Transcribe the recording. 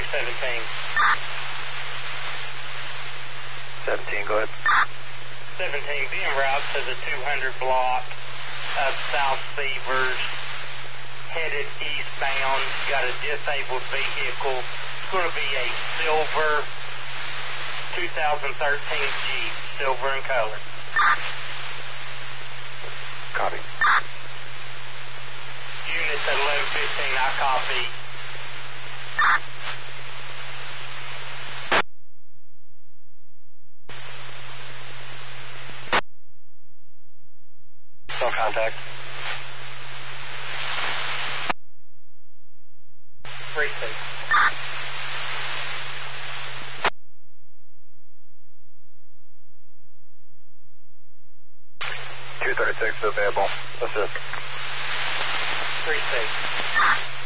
17. 17, go ahead. 17, be en route to the 200 block of South Severs, headed eastbound. Got a disabled vehicle. It's going to be a silver 2013 Jeep, silver in color. Copy. Units at 11:15, I copy. No contact. 3-6. Two 36 available. Assist. 3-6.